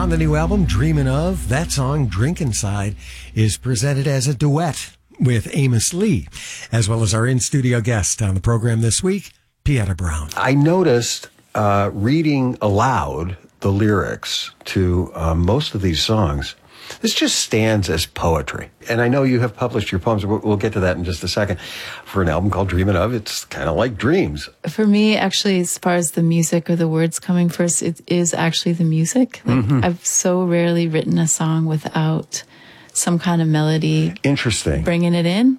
On the new album, Dreamin' Of, that song, Drink Inside, is presented as a duet with Amos Lee, as well as our in-studio guest on the program this week, Pieta Brown. I noticed reading aloud the lyrics to most of these songs, this just stands as poetry. And I know you have published your poems. We'll get to that in just a second. For an album called Dreamin' Of, it's kind of like dreams. For me, actually, as far as the music or the words coming first, it is actually the music. Like, I've so rarely written a song without some kind of melody. Interesting. Bringing it in.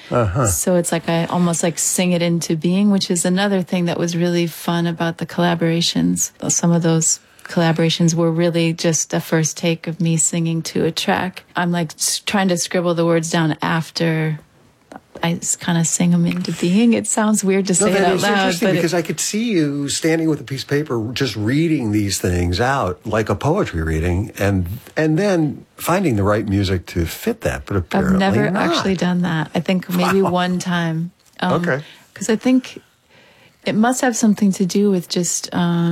So it's like I almost like sing it into being, which is another thing that was really fun about the collaborations. Some of those collaborations were really just a first take of me singing to a track. I'm like trying to scribble the words down after I just kind of sing them into being. It sounds weird to say it out loud, but because I could see you standing with a piece of paper, just reading these things out like a poetry reading, and then finding the right music to fit that. But apparently I've never not. actually done that. I think maybe one time. Okay. Because I think it must have something to do with just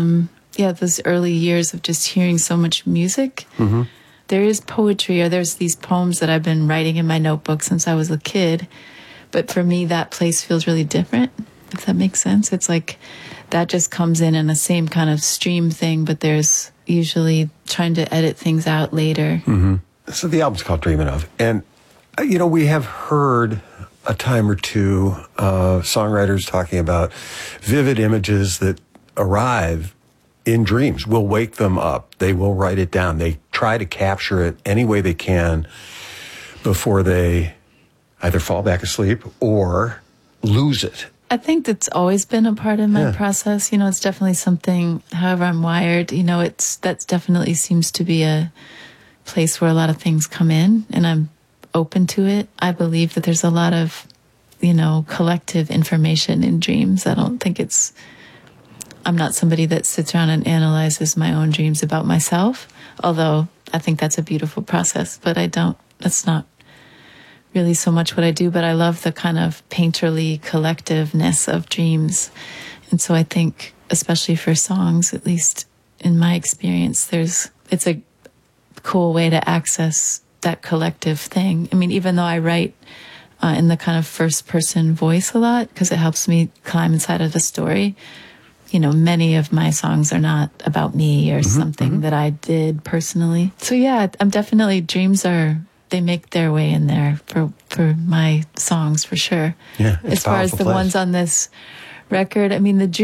those early years of just hearing so much music. There is poetry, or there's these poems that I've been writing in my notebook since I was a kid. But for me, that place feels really different, if that makes sense. It's like that just comes in the same kind of stream thing, but there's usually trying to edit things out later. So the album's called Dreamin' Of. And, we have heard a time or two songwriters talking about vivid images that arrive in dreams. We'll wake them up. They will write it down. They try to capture it any way they can before they either fall back asleep or lose it. I think that's always been a part of my process. It's definitely something, however I'm wired, that definitely seems to be a place where a lot of things come in, and I'm open to it. I believe that there's a lot of, collective information in dreams. I don't think I'm not somebody that sits around and analyzes my own dreams about myself, although I think that's a beautiful process, but that's not really so much what I do, but I love the kind of painterly collectiveness of dreams. And so I think, especially for songs, at least in my experience, it's a cool way to access that collective thing. I mean, even though I write in the kind of first person voice a lot, because it helps me climb inside of the story, many of my songs are not about me or something that I did personally. So yeah, I'm definitely, they make their way in there for my songs, for sure. Yeah, as far as the place. ones on this record, I mean, the